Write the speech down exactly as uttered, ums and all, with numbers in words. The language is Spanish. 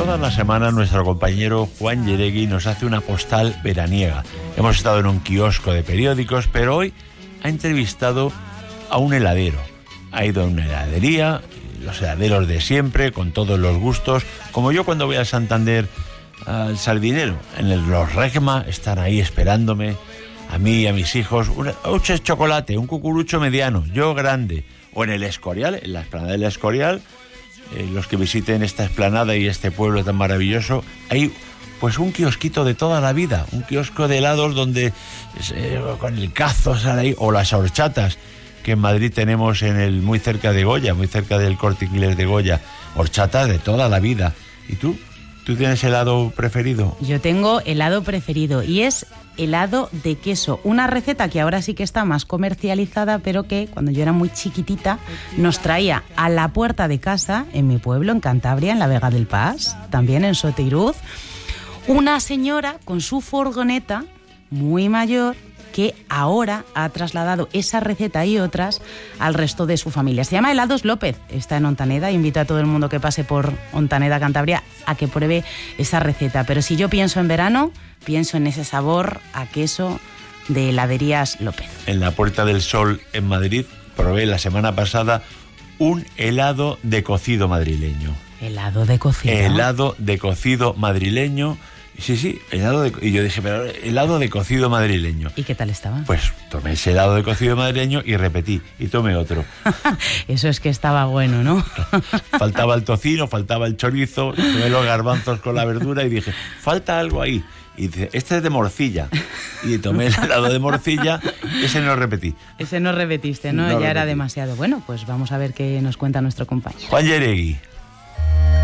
todas las semanas nuestro compañero Juan Yeregui nos hace una postal veraniega. Hemos estado en un kiosco de periódicos, pero hoy ha entrevistado a un heladero. Ha ido a una heladería, los heladeros de siempre, con todos los gustos, como yo cuando voy a Santander al Sardinero. En el, los Regma están ahí esperándome, a mí y a mis hijos, un de chocolate, un cucurucho mediano, yo grande. O en el Escorial, en la explanada del Escorial, eh, los que visiten esta explanada y este pueblo tan maravilloso, hay pues un kiosquito de toda la vida, un kiosco de helados donde eh, con el cazo sale ahí, o las horchatas que en Madrid tenemos en el muy cerca de Goya, muy cerca del Corte Inglés de Goya, horchatas de toda la vida. ¿Y tú? ¿Tú tienes helado preferido? Yo tengo helado preferido y es helado de queso, una receta que ahora sí que está más comercializada, pero que cuando yo era muy chiquitita nos traía a la puerta de casa, en mi pueblo, en Cantabria, en la Vega del Pas, también en Soteiruz, una señora con su furgoneta muy mayor que ahora ha trasladado esa receta y otras al resto de su familia. Se llama Helados López, está en Ontaneda, invita a todo el mundo que pase por Ontaneda, Cantabria, a que pruebe esa receta. Pero si yo pienso en verano, pienso en ese sabor a queso de Heladerías López. En la Puerta del Sol, en Madrid, probé la semana pasada un helado de cocido madrileño. ¿Helado de cocido? Helado de cocido madrileño. Sí, sí, helado de... Y yo dije, pero helado de cocido madrileño. ¿Y qué tal estaba? Pues tomé ese helado de cocido madrileño y repetí, y tomé otro. Eso es que estaba bueno, ¿no? Faltaba el tocino, faltaba el chorizo, tomé los garbanzos con la verdura y dije, falta algo ahí. Y dice, este es de morcilla. Y tomé el helado de morcilla, ese no repetí. Ese no repetiste, ¿no? No ya repetí. Era demasiado. Bueno, pues vamos a ver qué nos cuenta nuestro compañero. Juan Yeregui.